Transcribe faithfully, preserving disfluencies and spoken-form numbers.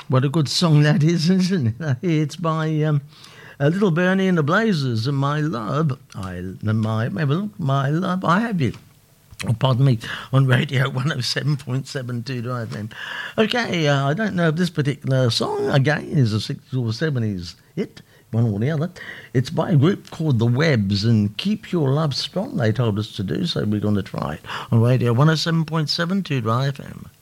What a good song that is, isn't it? It's by um, uh, Little Bernie and the Blazers and My Love. I, my, my love, I have you. Oh, pardon me, on Radio one oh seven point seven two Drive F M. Okay, uh, I don't know if this particular song, again, is a sixties or seventies hit, one or the other. It's by a group called The Webbs, and Keep Your Love Strong, they told us to do, so we're going to try it on Radio one oh seven point seven two Drive F M.